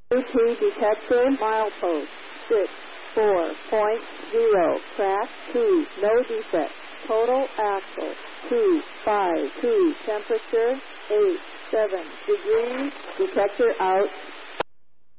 2 detector, milepost 64.0, track 2, no defect. Total axle 252, temperature 87 degrees, detector out.